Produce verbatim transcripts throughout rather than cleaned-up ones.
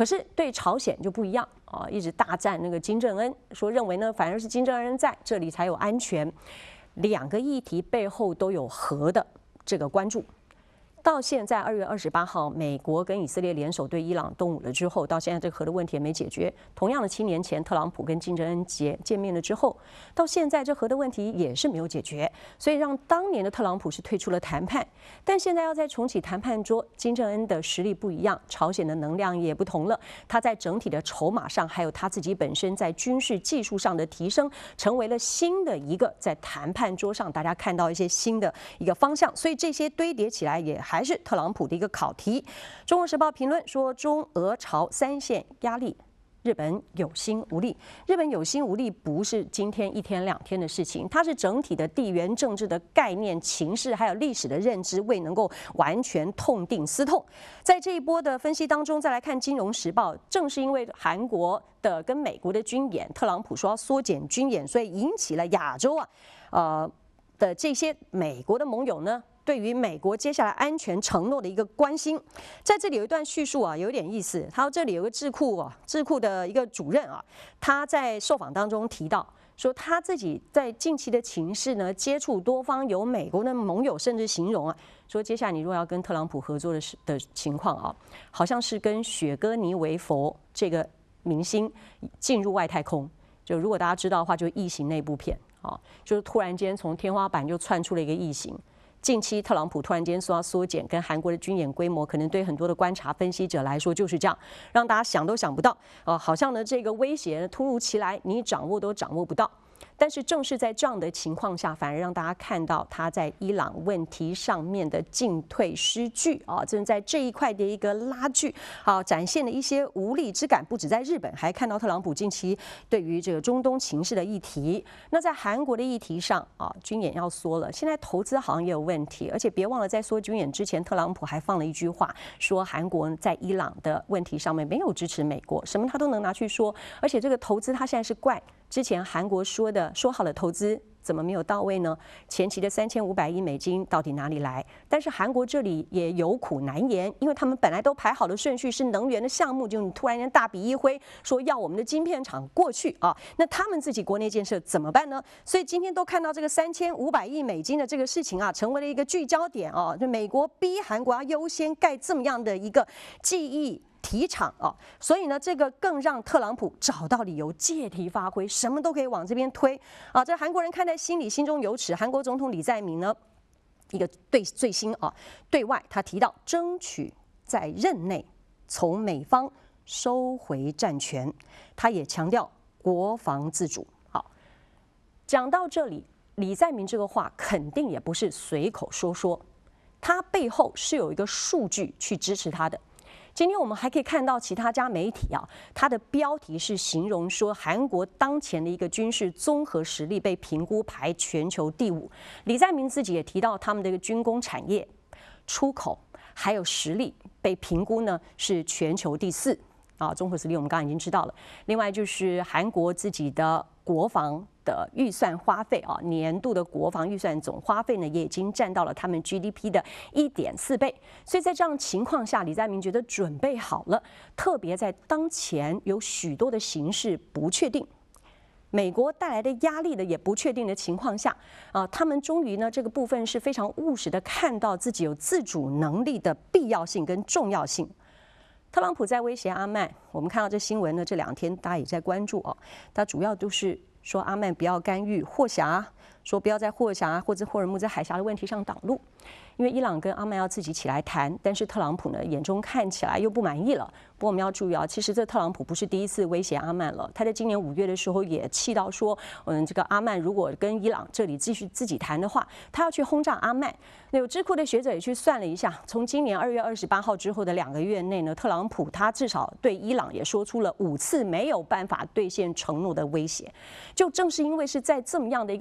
可是对朝鲜就不一样啊，一直大赞那个金正恩，说认为呢反而是金正恩在这里才有安全。两个议题背后都有核的这个关注。到现在二月二十八号，美国跟以色列联手对伊朗动武了之后，到现在这个核的问题也没解决。同样的，七年前特朗普跟金正恩见见面了之后，到现在这核的问题也是没有解决，所以让当年的特朗普是退出了谈判。但现在要再重启谈判桌，金正恩的实力不一样，朝鲜的能量也不同了。他在整体的筹码上，还有他自己本身在军事技术上的提升，成为了新的一个在谈判桌上大家看到一些新的一个方向。所以这些堆叠起来也还是特朗普的一个考题。中国时报评论说，中俄朝三线压力，日本有心无力。日本有心无力不是今天一天两天的事情，它是整体的地缘政治的概念、情势还有历史的认知未能够完全痛定思痛。在这一波的分析当中，再来看《金融时报》，正是因为韩国的跟美国的军演，特朗普说要缩减军演，所以引起了亚洲啊，呃的这些美国的盟友呢，对于美国接下来安全承诺的一个关心。在这里有一段叙述啊，有点意思。他说这里有个智库啊，智库的一个主任啊，他在受访当中提到说，他自己在近期的情势呢，接触多方有美国的盟友，甚至形容啊，说接下来你如果要跟特朗普合作的的情况啊，好像是跟雪歌妮维佛这个明星进入外太空。就如果大家知道的话，就是《异形》那部片啊，就是突然间从天花板就窜出了一个异形。近期特朗普突然间说要缩减跟韩国的军演规模，可能对很多的观察分析者来说就是这样，让大家想都想不到，呃，好像呢这个威胁突如其来，你掌握都掌握不到。但是正是在这样的情况下，反而让大家看到他在伊朗问题上面的进退失据啊，正在这一块的一个拉锯，好展现了一些无力之感。不止在日本，还看到特朗普近期对于这个中东情势的议题。那在韩国的议题上啊，军演要缩了，现在投资好像也有问题，而且别忘了在缩军演之前，特朗普还放了一句话，说韩国在伊朗的问题上面没有支持美国，什么他都能拿去说，而且这个投资他现在是怪。之前韩国说的说好的投资怎么没有到位呢？前期的三千五百亿美金到底哪里来？但是韩国这里也有苦难言，因为他们本来都排好的顺序是能源的项目，就你突然间大笔一挥，说要我们的晶片厂过去啊，那他们自己国内建设怎么办呢？所以今天都看到这个三千五百亿美金的这个事情啊，成为了一个聚焦点啊，就美国逼韩国要优先盖这么样的一个记忆体厂啊，所以呢，这个更让特朗普找到理由，借题发挥，什么都可以往这边推啊。这韩国人看在心里，心中有尺。韩国总统李在明呢，一个对最新啊，对外他提到争取在任内从美方收回战权，他也强调国防自主。好，讲到这里，李在明这个话肯定也不是随口说说，他背后是有一个数据去支持他的。今天我们还可以看到其他家媒体啊，它的标题是形容说韩国当前的一个军事综合实力被评估排全球第五。李在明自己也提到，他们的一个军工产业、出口还有实力被评估呢是全球第四啊。综合实力我们刚刚已经知道了。另外就是韩国自己的国防的预算花费啊，年度的国防预算总花费呢，也已经占到了他们 G D P 的 一点四倍。所以在这样情况下，李在明觉得准备好了，特别在当前有许多的形势不确定，美国带来的压力的也不确定的情况下啊，他们终于呢这个部分是非常务实的看到自己有自主能力的必要性跟重要性。特朗普在威胁阿曼，我们看到这新闻呢，这两天大家也在关注哦。他主要都是说阿曼不要干预霍峡，说不要在霍峡或者霍尔木兹海峡的问题上挡路，因为伊朗跟阿曼要自己起来谈，但是特朗普呢眼中看起来又不满意了。不过我们要注意啊，其实这特朗普不是第一次威胁阿曼了，他在今年五月的时候也气到说，嗯，这个阿曼如果跟伊朗这里继续自己谈的话，他要去轰炸阿曼。那有智库的学者也去算了一下，从今年二月二十八号之后的两个月内呢，特朗普他至少对伊朗也说出了五次没有办法兑现承诺的威胁。就正是因为是在这么样的一个放话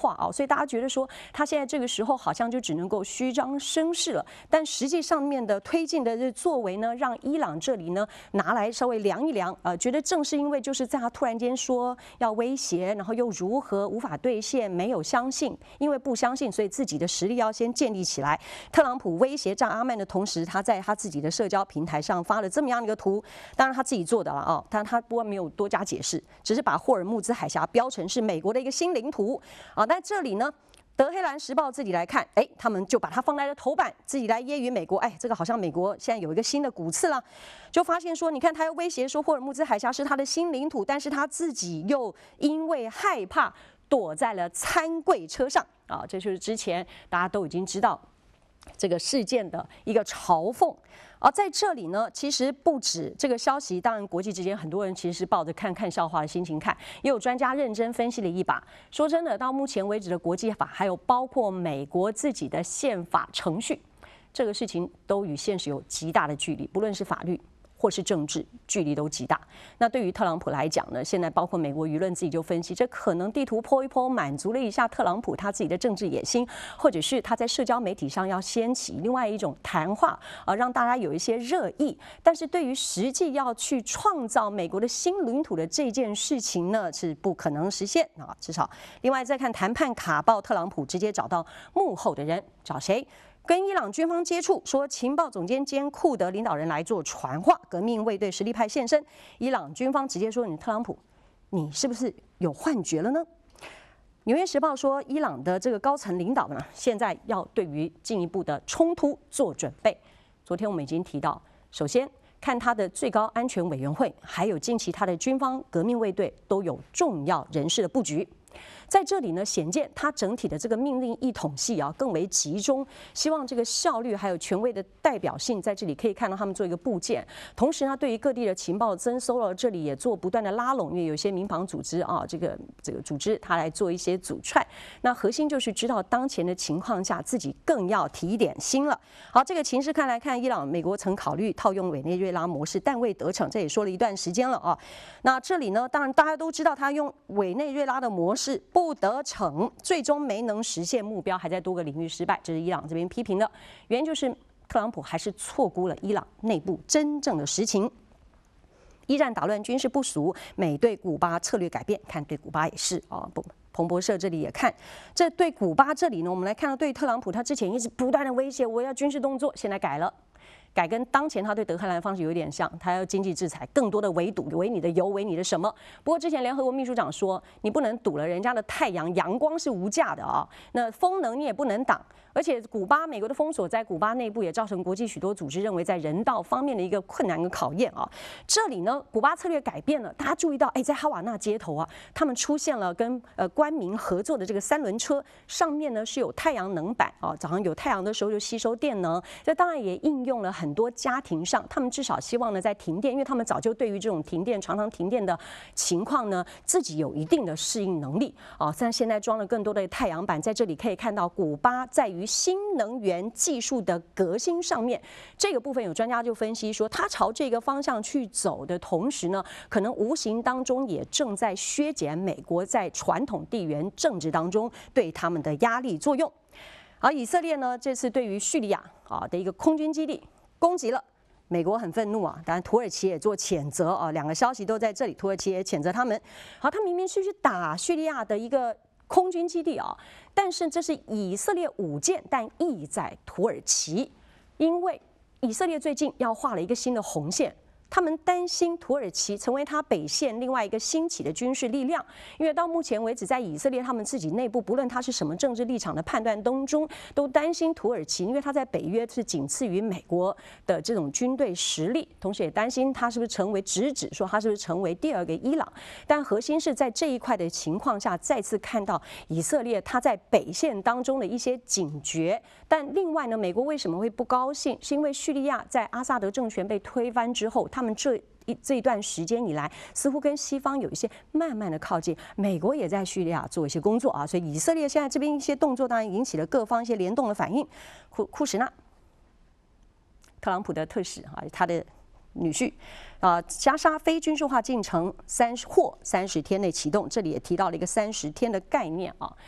话啊，所以大家觉得说他现在这个时候好像就只能够虚张声势了，但实际上面的推进的这作为呢，让伊朗这里呢拿来稍微量一量，呃，觉得正是因为就是在他突然间说要威胁，然后又如何无法兑现，没有相信，因为不相信，所以自己的实力要先建立起来。特朗普威胁炸阿曼的同时，他在他自己的社交平台上发了这么样的一个图，当然他自己做的了啊，但他不过没有多加解释，只是把霍尔木兹海峡标成是美国的一个新领土啊。但这里呢，德黑兰时报自己来看，哎，他们就把它放在了头版，自己来揶揄美国，哎，这个好像美国现在有一个新的骨刺了，就发现说，你看他又威胁说霍尔木兹海峡是他的新领土，但是他自己又因为害怕躲在了餐柜车上啊，这就是之前大家都已经知道这个事件的一个嘲讽。而在这里呢，其实不止这个消息，当然国际之间很多人其实是抱着看看笑话的心情看，也有专家认真分析了一把。说真的，到目前为止的国际法，还有包括美国自己的宪法程序，这个事情都与现实有极大的距离，不论是法律或是政治，距离都极大。那对于特朗普来讲呢，现在包括美国舆论自己就分析，这可能地图剖一剖，满足了一下特朗普他自己的政治野心，或者是他在社交媒体上要掀起另外一种谈话啊，让大家有一些热议。但是对于实际要去创造美国的新领土的这件事情呢，是不可能实现啊。至少，另外再看谈判卡报，特朗普直接找到幕后的人，找谁？跟伊朗军方接触，说情报总监兼库德领导人来做传话，革命卫队实力派现身。伊朗军方直接说：“你特朗普，你是不是有幻觉了呢？”纽约时报说，伊朗的这个高层领导呢，现在要对于进一步的冲突做准备。昨天我们已经提到，首先看他的最高安全委员会，还有近期他的军方革命卫队都有重要人士的布局。在这里呢，显见他整体的这个命令一统系啊更为集中，希望这个效率还有权威的代表性在这里可以看到他们做一个部件。同时呢，对于各地的情报增收了，这里也做不断的拉拢，因为有些民防组织啊，这个这个组织他来做一些阻踹。那核心就是知道当前的情况下，自己更要提点心了。好，这个情势看来看，伊朗美国曾考虑套用委内瑞拉模式，但未得逞，这也说了一段时间了啊。那这里呢，当然大家都知道，他用委内瑞拉的模式不得逞，最终没能实现目标，还在多个领域失败，这是伊朗这边批评的。原因就是特朗普还是错估了伊朗内部真正的实情。一战打乱军事部署，美对古巴策略改变，看对古巴也是啊，不。彭博社这里也看，这对古巴这里呢，我们来看到对特朗普，他之前一直不断的威胁，我要军事动作，现在改了。改跟当前他对德黑兰的方式有点像，他要经济制裁，更多的围堵，围你的油，围你的什么？不过之前联合国秘书长说，你不能堵了人家的太阳，阳光是无价的啊，那风能你也不能挡。而且古巴美国的封锁在古巴内部也造成国际许多组织认为在人道方面的一个困难跟考验啊。这里呢，古巴策略改变了，大家注意到，哎，在哈瓦那街头啊，他们出现了跟呃官民合作的这个三轮车，上面呢是有太阳能板啊，早上有太阳的时候就吸收电能，这当然也应用了很多家庭上，他们至少希望呢在停电，因为他们早就对于这种停电常常停电的情况呢，自己有一定的适应能力啊。但现在装了更多的太阳板，在这里可以看到，古巴在于新能源技术的革新上面，这个部分有专家就分析说，它朝这个方向去走的同时呢，可能无形当中也正在削减美国在传统地缘政治当中对他们的压力作用。而以色列呢，这次对于叙利亚啊的一个空军基地攻击了。美国很愤怒啊，当然土耳其也做谴责啊，两个消息都在这里，土耳其也谴责他们。好，他明明是去打叙利亚的一个空军基地啊，但是这是以色列武舰，但意在土耳其，因为以色列最近要画了一个新的红线。他们担心土耳其成为他北线另外一个兴起的军事力量，因为到目前为止，在以色列他们自己内部，不论他是什么政治立场的判断当中，都担心土耳其，因为他在北约是仅次于美国的这种军队实力，同时也担心他是不是成为直指说他是不是成为第二个伊朗。但核心是在这一块的情况下，再次看到以色列他在北线当中的一些警觉。但另外呢，美国为什么会不高兴？是因为叙利亚在阿萨德政权被推翻之后，他们这一这一段时间以来，似乎跟西方有一些慢慢的靠近。美国也在叙利亚做一些工作啊，所以以色列现在这边一些动作，当然引起了各方一些联动的反应。库库什纳，特朗普的特使啊，他的女婿啊，加沙非军事化进程三十或三十天内启动，这里也提到了一个三十天的概念啊。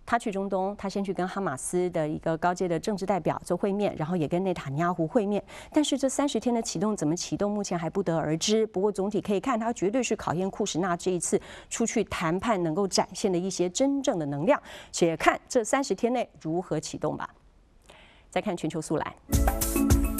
他去中东，他先去跟哈马斯的一个高阶的政治代表做会面，然后也跟内塔尼亚胡会面。但是这三十天的启动怎么启动，目前还不得而知。不过总体可以看，它绝对是考验库什纳这一次出去谈判能够展现的一些真正的能量。且看这三十天内如何启动吧。再看全球速览。